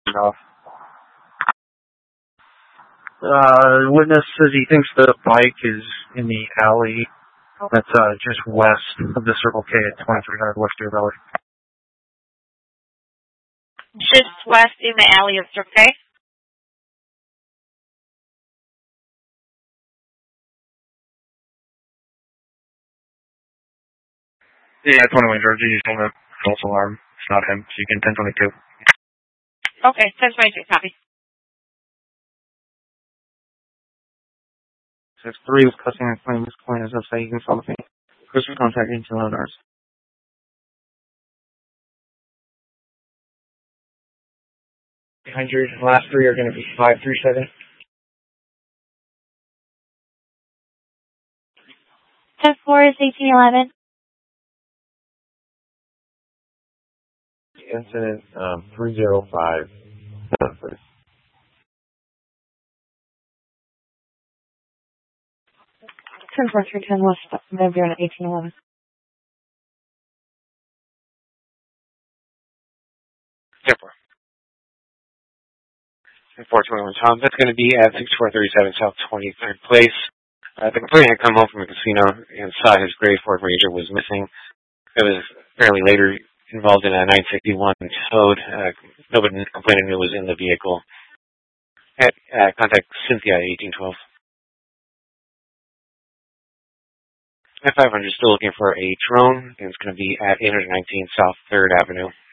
enough. Witness says he thinks the bike is in the alley that's just west of the Circle K at 2300 West Deer Valley. Just west in the alley of Circle K? Yeah, 21 George. He's on the false alarm. It's not him, so you can 1022. Okay, 1022, copy. 6-3 was cussing and claiming his client is upset. You can follow me. Chris will contact you until 11 hours. 100. Last three are going to be 537. 10-4 is 1811. Incident 305. Please. 10-4, 310 West, Maybe on 1811. Yep. 421 Tom. That's going to be at 6437 South 23rd Place. The complainant had come home from a casino and saw his gray Ford Ranger was missing. It was fairly later involved in a 961 towed. Nobody complained it was in the vehicle. Contact Cynthia at 1812. At 500, still looking for a drone, and it's going to be at 819 South 3rd Avenue.